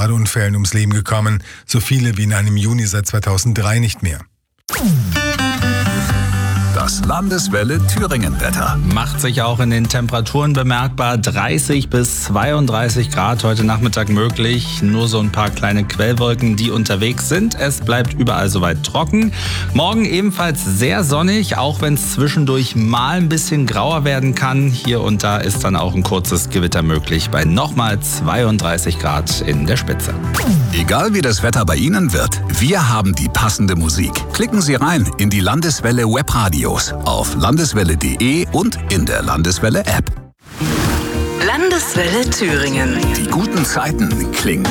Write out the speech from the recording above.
Autounfällen ums Leben gekommen. So viele wie in einem Juni seit 2003 nicht mehr. Das Landeswelle Thüringen-Wetter macht sich auch in den Temperaturen bemerkbar. 30 bis 32 Grad heute Nachmittag möglich. Nur so ein paar kleine Quellwolken, die unterwegs sind. Es bleibt überall soweit trocken. Morgen ebenfalls sehr sonnig, auch wenn es zwischendurch mal ein bisschen grauer werden kann. Hier und da ist dann auch ein kurzes Gewitter möglich bei nochmal 32 Grad in der Spitze. Egal wie das Wetter bei Ihnen wird, wir haben die passende Musik. Klicken Sie rein in die Landeswelle Webradios auf landeswelle.de und in der Landeswelle App. Landeswelle Thüringen. Die guten Zeiten klingen